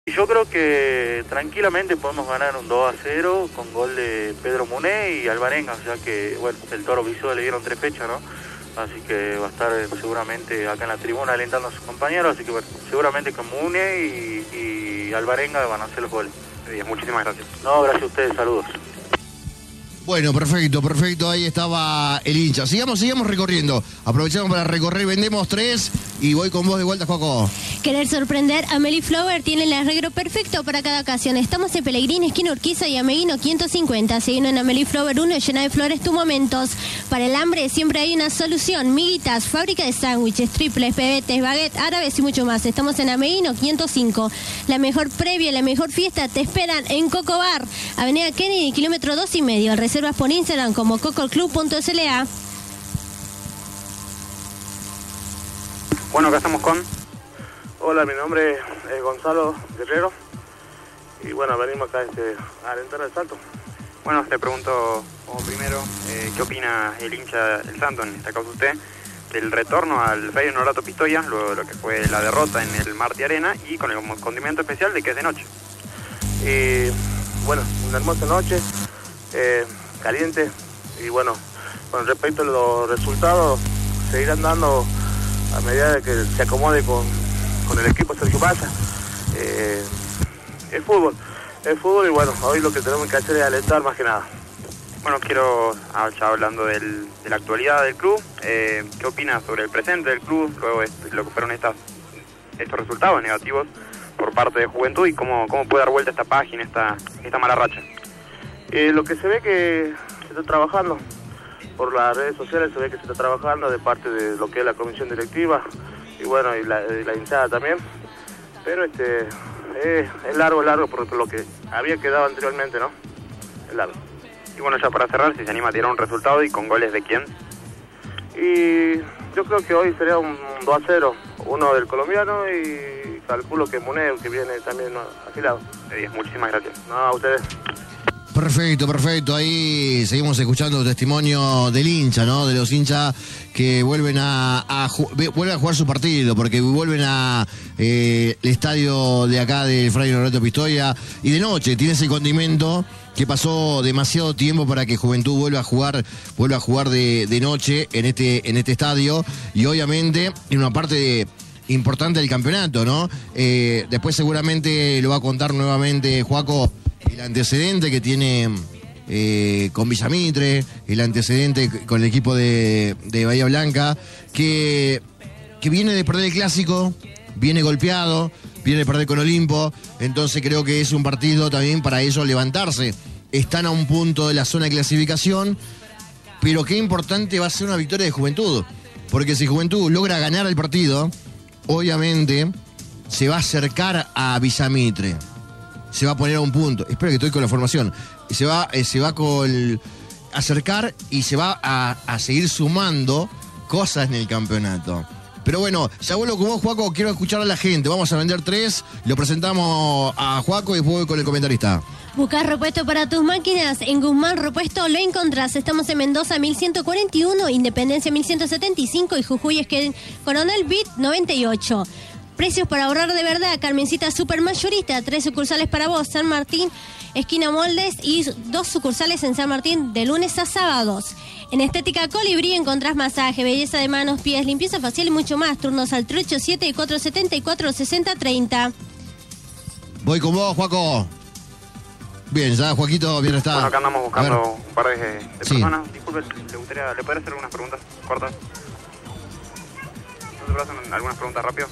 Yo creo que tranquilamente podemos ganar un 2-0 con gol de Pedro Muné y Alvarenga, ya que bueno, el Toro Viso le dieron 3 fechas, ¿no? Así que va a estar seguramente acá en la tribuna alentando a sus compañeros, así que bueno, seguramente con Muné y Alvarenga van a hacer los goles. Bien, muchísimas gracias. No, gracias a ustedes, saludos. Bueno, perfecto, ahí estaba el hincha. Sigamos recorriendo. Aprovechamos para recorrer, vendemos 3 y voy con vos de vuelta, Joaco. Querer sorprender, Amelie Flower tiene el arreglo perfecto para cada ocasión. Estamos en Pellegrini, esquina Urquiza y Ameguino 550. Seguindo en Amelie Flower 1, llena de flores tus momentos. Para el hambre siempre hay una solución. Miguitas, fábrica de sándwiches, triples, pebetes, baguettes, árabes y mucho más. Estamos en Ameguino 505. La mejor previa, la mejor fiesta te esperan en Coco Bar, Avenida Kennedy, kilómetro 2,5. Reservas por Instagram como cococlub.sla. Bueno, acá estamos con... Hola, mi nombre es Gonzalo Guerrero y bueno, venimos acá a alentar el Salto. Bueno, le pregunto como primero, ¿qué opina el hincha del Santo, en esta causa usted, del retorno al Fray Honorato Pistoia, luego de lo que fue la derrota en el Martí Arena y con el condimento especial de que es de noche? Bueno, una hermosa noche, caliente y bueno, con respecto a los resultados, seguirán dando a medida de que se acomode con el equipo Sergio Massa. Es fútbol y bueno, hoy lo que tenemos que hacer es alentar más que nada. Bueno, quiero, ya hablando de la actualidad del club, ¿qué opinas sobre el presente del club, luego de lo que fueron estos resultados negativos por parte de Juventud y cómo puede dar vuelta esta página, esta mala racha? Lo que se ve que se está trabajando por las redes sociales, se ve que se está trabajando de parte de lo que es la comisión directiva y bueno, y la hinchada también, pero es largo por lo que había quedado anteriormente, ¿no? Es largo. Y bueno, ya para cerrar, si se anima a tirar un resultado y con goles de quién. Y yo creo que hoy sería un 2-0, uno del colombiano y calculo que Muné, que viene también afilado. Muchísimas gracias. No, a ustedes. Perfecto. Ahí seguimos escuchando testimonio del hincha, ¿no? De los hinchas que vuelven a jugar su partido, porque vuelven a el estadio de acá del Fray Honorato Pistoia y de noche tiene ese condimento que pasó demasiado tiempo para que Juventud vuelva a jugar de noche en este estadio y obviamente en una parte importante del campeonato, ¿no? Después seguramente lo va a contar nuevamente Joaco, el antecedente que tiene con Villamitre, el antecedente con el equipo de Bahía Blanca, que viene de perder el clásico, viene golpeado, viene de perder con Olimpo, entonces creo que es un partido también para ellos levantarse. Están a un punto de la zona de clasificación, pero qué importante va a ser una victoria de Juventud, porque si Juventud logra ganar el partido, obviamente se va a acercar a Villamitre. Se va a poner a un punto. Espero que estoy con la formación. Se va a acercar y se va a seguir sumando cosas en el campeonato. Pero bueno, ya vuelvo con vos, Joaco. Quiero escuchar a la gente. Vamos a vender 3. Lo presentamos a Joaco y después voy con el comentarista. Buscar repuesto para tus máquinas. En Guzmán Repuesto lo encontrás. Estamos en Mendoza 1141, Independencia 1175 y Jujuy Esquel Coronel Bit 98. Precios para ahorrar de verdad. Carmencita Supermayorista, 3 sucursales para vos. San Martín, esquina Moldes y 2 sucursales en San Martín de lunes a sábados. En Estética Colibrí encontrás masaje, belleza de manos, pies, limpieza facial y mucho más. Turnos al 387-474-6030. Voy con vos, Joaco. Bien, ya Joaquito, bien está. Bueno, acá andamos buscando un par de personas. Disculpe, ¿le podría hacer algunas preguntas cortas? ¿No te puedo hacer algunas preguntas rápido?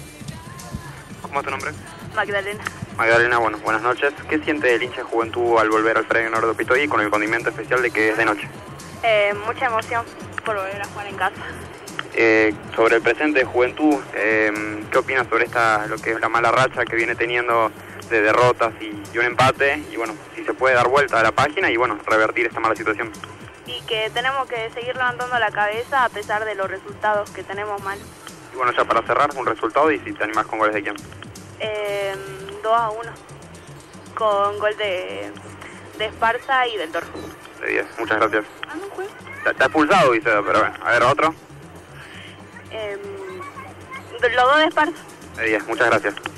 ¿Cómo es tu nombre? Magdalena, bueno, buenas noches. ¿Qué siente el hincha de Juventud al volver al Fray Honorato Pistoia y con el condimento especial de que es de noche? Mucha emoción por volver a jugar en casa. Sobre el presente de Juventud, ¿qué opinas sobre lo que es la mala racha que viene teniendo de derrotas y un empate? Y bueno, si se puede dar vuelta a la página y bueno, revertir esta mala situación. Y que tenemos que seguir levantando la cabeza a pesar de los resultados que tenemos mal. Y bueno, ya para cerrar, un resultado y si te animás con goles de quién. 2-1 con gol de Esparza y del Toro. De 10, muchas gracias. No juego. Está expulsado, dice, pero bueno, a ver, otro. Los 2 de Esparza. De 10, muchas gracias.